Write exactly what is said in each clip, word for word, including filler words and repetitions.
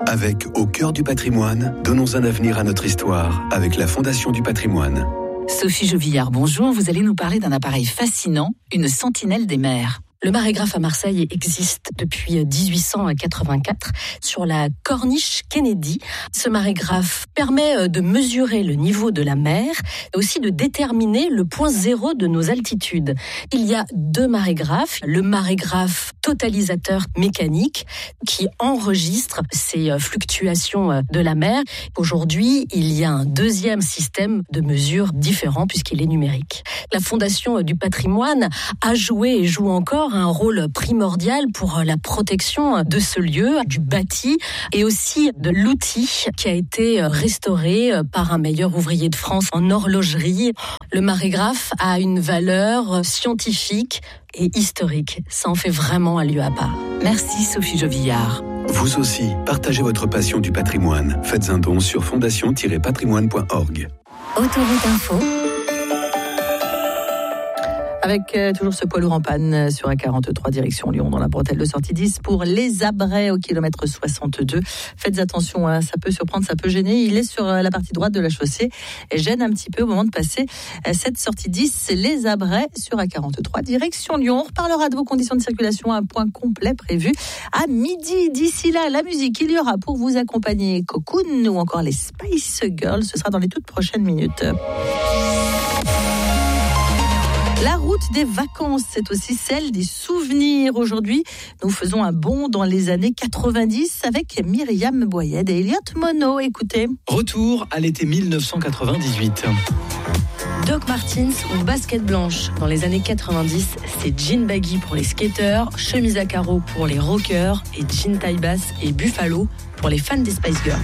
Avec Au cœur du patrimoine, donnons un avenir à notre histoire avec la Fondation du patrimoine. Sophie Jovillard, bonjour. Vous allez nous parler d'un appareil fascinant, une sentinelle des mers. Le marégraphe à Marseille existe depuis dix-huit cent quatre-vingt-quatre sur la corniche Kennedy. Ce marégraphe permet de mesurer le niveau de la mer et aussi de déterminer le point zéro de nos altitudes. Il y a deux marégraphes. Le marégraphe totalisateur mécanique qui enregistre ces fluctuations de la mer. Aujourd'hui, il y a un deuxième système de mesure différent puisqu'il est numérique. La Fondation du patrimoine a joué et joue encore un rôle primordial pour la protection de ce lieu, du bâti et aussi de l'outil qui a été restauré par un meilleur ouvrier de France en horlogerie. Le marégraphe a une valeur scientifique et historique. Ça en fait vraiment un lieu à part. Merci Sophie Jovillard. Vous aussi, partagez votre passion du patrimoine. Faites un don sur fondation tiret patrimoine point org. Autoroute Info. Avec euh, toujours ce poids lourd en panne sur A quarante-trois direction Lyon dans la bretelle de sortie dix pour les Abrais au kilomètre soixante-deux. Faites attention, hein, ça peut surprendre, ça peut gêner. Il est sur euh, la partie droite de la chaussée et gêne un petit peu au moment de passer euh, cette sortie dix. Les Abrais sur A quarante-trois direction Lyon. On reparlera de vos conditions de circulation à un point complet prévu à midi. D'ici là, la musique, il y aura pour vous accompagner Cocoon ou encore les Spice Girls. Ce sera dans les toutes prochaines minutes. La route des vacances, c'est aussi celle des souvenirs. Aujourd'hui, nous faisons un bond dans les années quatre-vingt-dix avec Myriam Boyed et Elliot Mono. Écoutez. Retour à l'été dix-neuf cent quatre-vingt-dix-huit. Doc Martens ou basket blanche. Dans les années quatre-vingt-dix, c'est jean baggy pour les skateurs, chemise à carreaux pour les rockers et jean taille basse et buffalo pour les fans des Spice Girls.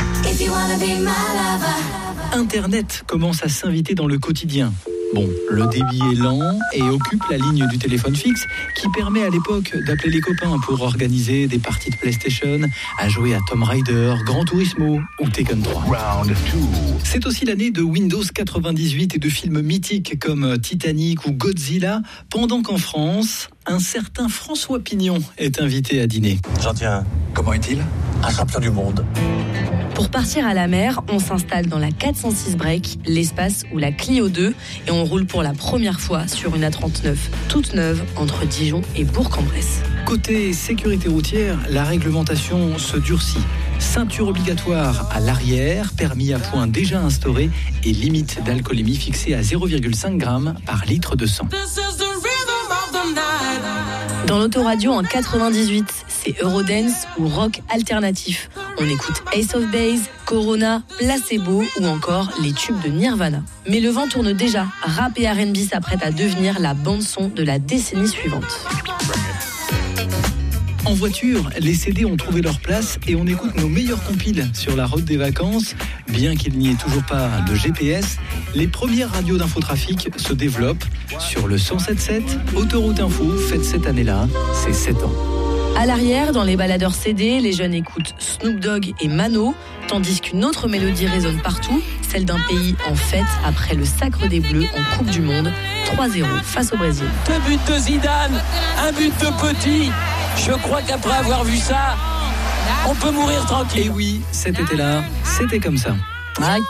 Internet commence à s'inviter dans le quotidien. Bon, le débit est lent et occupe la ligne du téléphone fixe qui permet à l'époque d'appeler les copains pour organiser des parties de PlayStation, à jouer à Tomb Raider, Gran Turismo ou Tekken trois. C'est aussi l'année de Windows quatre-vingt-dix-huit et de films mythiques comme Titanic ou Godzilla, pendant qu'en France, un certain François Pignon est invité à dîner. J'en tiens. Comment est-il ? Un champion du monde. Pour partir à la mer, on s'installe dans la quatre cent six Break, l'espace ou la Clio deux et on roule pour la première fois sur une A trente-neuf toute neuve entre Dijon et Bourg-en-Bresse. Côté sécurité routière, la réglementation se durcit. Ceinture obligatoire à l'arrière, permis à points déjà instauré et limite d'alcoolémie fixée à zéro virgule cinq grammes par litre de sang. Dans l'autoradio en quatre-vingt-dix-huit, c'est Eurodance ou rock alternatif. On écoute Ace of Base, Corona, Placebo ou encore les tubes de Nirvana. Mais le vent tourne déjà. Rap et R and B s'apprêtent à devenir la bande-son de la décennie suivante. En voiture, les C D ont trouvé leur place et on écoute nos meilleures compiles sur la route des vacances. Bien qu'il n'y ait toujours pas de G P S, les premières radios d'infotrafic se développent. Sur le cent sept virgule sept, Autoroute Info fête cette année-là ses sept ans. À l'arrière, dans les baladeurs C D, les jeunes écoutent Snoop Dogg et Mano, tandis qu'une autre mélodie résonne partout, celle d'un pays en fête après le sacre des Bleus en Coupe du Monde, trois zéro face au Brésil. Deux buts de Zidane, un but de Petit. Je crois qu'après avoir vu ça, on peut mourir tranquille. Et oui, cet été-là, c'était comme ça. Ah,